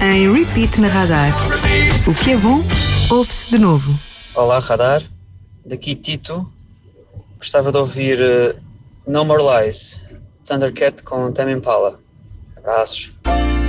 em repeat na Radar. O que é bom, ouve-se de novo. Olá, Radar. Daqui Tito. Gostava de ouvir No More Lies, Thundercat com Tame Impala. Abraços.